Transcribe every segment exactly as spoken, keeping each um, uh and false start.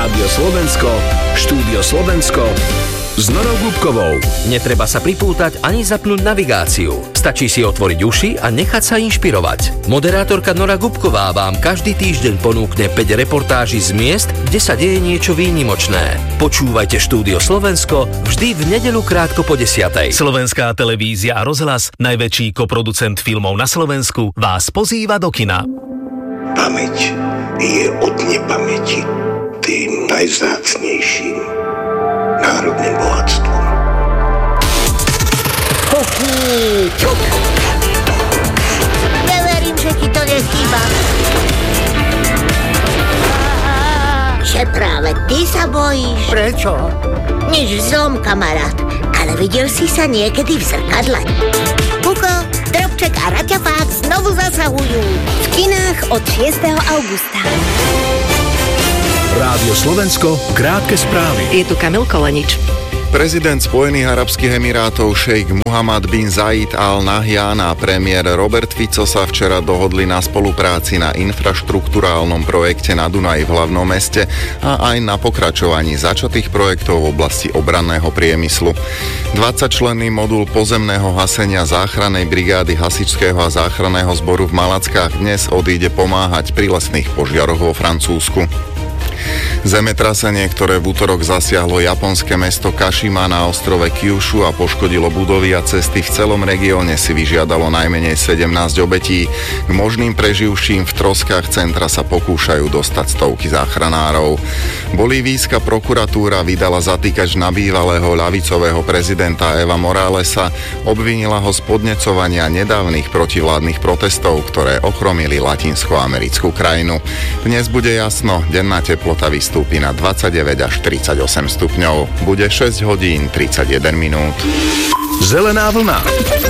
Rádio Slovensko, Štúdio Slovensko s Norou Gubkovou. Netreba sa pripútať ani zapnúť navigáciu. Stačí si otvoriť uši a nechať sa inšpirovať. Moderátorka Nora Gubková vám každý týždeň ponúkne päť reportáží z miest, kde sa deje niečo výnimočné. Počúvajte Štúdio Slovensko vždy v nedeľu krátko po desiatej. Slovenská televízia a rozhlas, najväčší koproducent filmov na Slovensku, vás pozýva do kina. Pamäť je od nepamäti tým najvzácnejším národným bohatstvom. Neverím, že ti to nechýba. Že práve ty sa bojíš. Prečo? Nič v zlom, kamarát. Ale videl si sa niekedy v zrkadle. Kuko, Drobček a Raťafák znovu zasahujú. V kinách od šiesteho augusta. Rádio Slovensko, krátke správy. Je tu Kamil Kolenič. Prezident Spojených arabských emirátov šejk Muhammad bin Zayed Al Nahyan a premiér Robert Fico sa včera dohodli na spolupráci na infraštruktúrálnom projekte na Dunaji v hlavnom meste a aj na pokračovaní začatých projektov v oblasti obranného priemyslu. dvadsaťčlenný modul pozemného hasenia záchrannej brigády hasičského a záchranného zboru v Malackách dnes odíde pomáhať pri lesných požiaroch vo Francúzsku. Zemetrasenie, ktoré v útorok zasiahlo japonské mesto Kašima na ostrove Kyushu a poškodilo budovy a cesty v celom regióne, si vyžiadalo najmenej sedemnásť obetí. K možným preživším v troskách centra sa pokúšajú dostať stovky záchranárov. Bolívijská prokuratúra vydala zatýkač na bývalého ľavicového prezidenta Eva Moralesa, obvinila ho z podnecovania nedávnych protivládnych protestov, ktoré ochromili latinskoamerickú krajinu. Dnes bude jasno, denná teplota vystúpi na dvadsaťdeväť až tridsaťosem stupňov. Bude šesť hodín tridsaťjeden minút. Zelená vlna.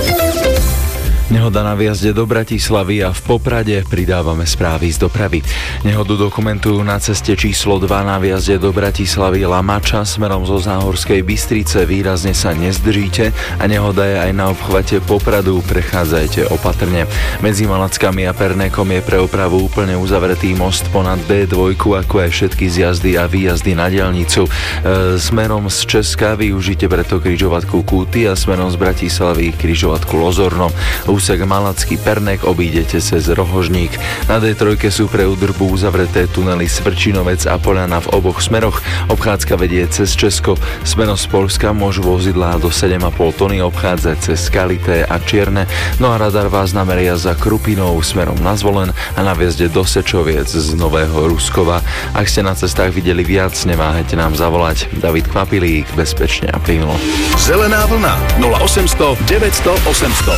Nehoda na výjazde do Bratislavy a v Poprade. Pridávame správy z dopravy. Nehodu dokumentujú na ceste číslo dva na výjazde do Bratislavy Lamača smerom zo Záhorskej Bystrice. Výrazne sa nezdržíte a nehoda je aj na obchvate Popradu. Prechádzajte opatrne. Medzi Malackami a Pernékom je pre opravu úplne uzavretý most ponad bé dva, ako aj všetky zjazdy a výjazdy na diaľnicu. E, smerom z Česka využite preto križovatku Kúty a smerom z Bratislavy križovatku Lozorno. Úsek Malacký Pernek obídete cez Rohožník. Na dé tri sú pre údrbu uzavreté tunely Svrčinovec a Poľana v oboch smeroch. Obchádzka vedie cez Česko. Smerom z Poľska môžu vozidlá do sedem a pol tony obchádzať cez Skalité a Čierne. No a radar vás nameria za Krupinou smerom na Zvolen a na viezde do Sečoviec z Nového Ruskova. Ak ste na cestách videli viac, neváhajte nám zavolať. David Kvapilík, bezpečne a plynulo. Zelená vlna nula osemsto deväťsto osemsto.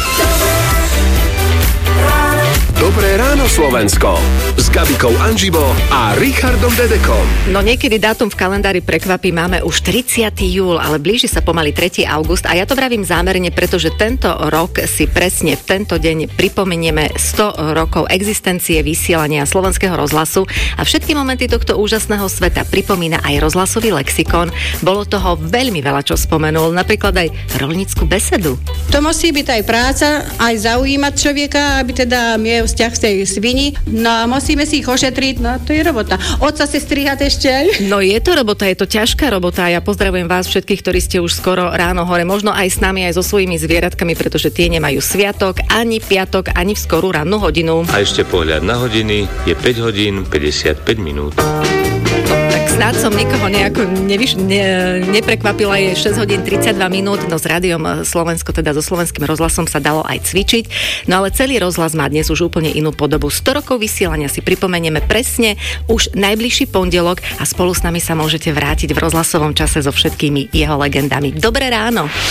Dobré ráno Slovensko s Gabikou Anžibou a Richardom Dedekom. No niekedy dátum v kalendári prekvapí, máme už tridsiateho júla, ale blíži sa pomaly tretieho augusta a ja to vravím zámerne, pretože tento rok si presne v tento deň pripomenieme sto rokov existencie vysielania Slovenského rozhlasu a všetky momenty tohto úžasného sveta pripomína aj rozhlasový lexikon. Bolo toho veľmi veľa, čo spomenul, napríklad aj roľnícku besedu. To musí byť aj práca, aj zaujímať človeka, aby teda miel vzťah z tej svini. No a musíme si ich ošetriť, no to je robota. Otca si strihať ešte aj. No je to robota, je to ťažká robota. Ja pozdravujem vás všetkých, ktorí ste už skoro ráno hore, možno aj s nami, aj so svojimi zvieratkami, pretože tie nemajú sviatok, ani piatok, ani v skorú rannú hodinu. A ešte pohľad na hodiny, je päť hodín päťdesiatpäť minút. Snáď som nikoho nejako nevyš, ne, neprekvapila, je šesť hodín tridsaťdva minút, no s Rádiom Slovensko, teda so slovenským rozhlasom sa dalo aj cvičiť, no ale celý rozhlas má dnes už úplne inú podobu. sto rokov vysielania si pripomenieme presne už najbližší pondelok a spolu s nami sa môžete vrátiť v rozhlasovom čase so všetkými jeho legendami. Dobré ráno!